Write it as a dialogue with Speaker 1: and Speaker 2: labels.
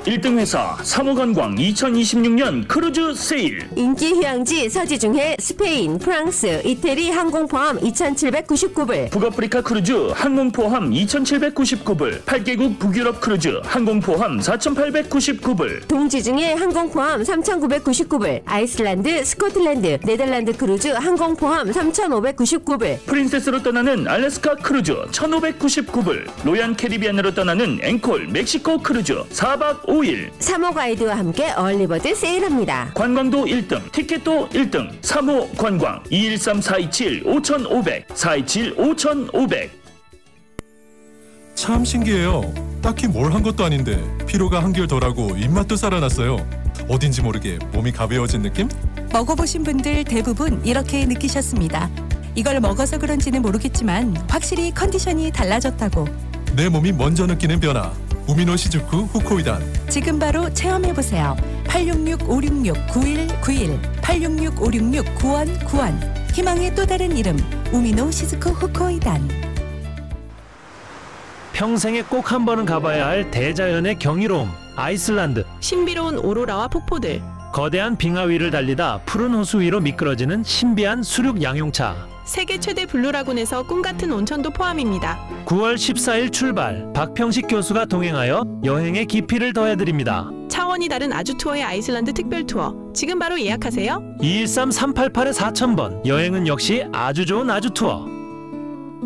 Speaker 1: 1등 회사 사모관광 2026년 크루즈 세일.
Speaker 2: 인기 휴양지 서지중해 스페인, 프랑스, 이태리 항공 포함 2,799불.
Speaker 1: 북아프리카 크루즈 항공 포함 2,799불. 8개국 북유럽 크루즈 항공 포함 4,899불.
Speaker 2: 동지중해 항공 포함 3,999불. 아이슬란드, 스코틀랜드, 네덜란드 크루즈 항공 포함 3,599불.
Speaker 1: 프린세스로 떠나는 알래스카 크루즈 1,599불. 로얄 캐리비안으로 떠나는 앵콜 멕시코 크루즈 4박 5일.
Speaker 2: 사모 가이드와 함께 얼리버드 세일합니다.
Speaker 1: 관광도 1등, 티켓도 1등. 사모 관광 213-427-5500 427-5500.
Speaker 3: 참 신기해요. 딱히 뭘 한 것도 아닌데 피로가 한결 덜하고 입맛도 살아났어요. 어딘지 모르게 몸이 가벼워진 느낌?
Speaker 4: 먹어보신 분들 대부분 이렇게 느끼셨습니다. 이걸 먹어서 그런지는 모르겠지만 확실히 컨디션이 달라졌다고.
Speaker 3: 내 몸이 먼저 느끼는 변화. 우미노 시즈쿠 후코이단.
Speaker 4: 지금 바로 체험해보세요. 866-566-9191 866-566-9191 희망의 또 다른 이름 우미노 시즈쿠 후코이단.
Speaker 5: 평생에 꼭 한 번은 가봐야 할 대자연의 경이로움. 아이슬란드.
Speaker 6: 신비로운 오로라와 폭포들.
Speaker 5: 거대한 빙하 위를 달리다 푸른 호수 위로 미끄러지는 신비한 수륙 양용차.
Speaker 6: 세계 최대 블루라군에서 꿈같은 온천도 포함입니다.
Speaker 5: 9월 14일 출발. 박평식 교수가 동행하여 여행의 깊이를 더해드립니다.
Speaker 6: 차원이 다른 아주 투어의 아이슬란드 특별 투어. 지금 바로 예약하세요.
Speaker 5: 213-388-4000번. 여행은 역시 아주 좋은 아주 투어.